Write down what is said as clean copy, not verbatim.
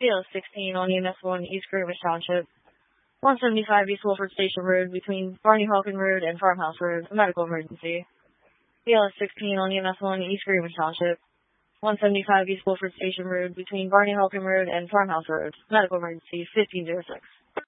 BLS 16 on EMS 1 East Greenwich Township. 175 East Wolford Station Road between Barney Halkin Road and Farmhouse Road. A medical emergency. BLS 16 on EMS 1 East Greenwich Township. 175 East Wolford Station Road between Barney Halkin Road and Farmhouse Road. Medical emergency 1506.